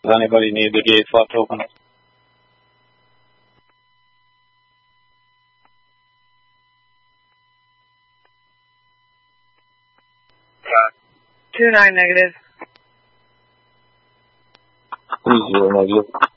Does anybody need the gate left open? 29 negative. 30 negative.